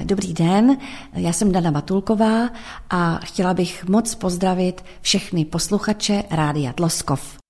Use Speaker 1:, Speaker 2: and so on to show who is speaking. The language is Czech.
Speaker 1: Dobrý den, já jsem Dana Batulková a chtěla bych moc pozdravit všechny posluchače Rádia Tloskov.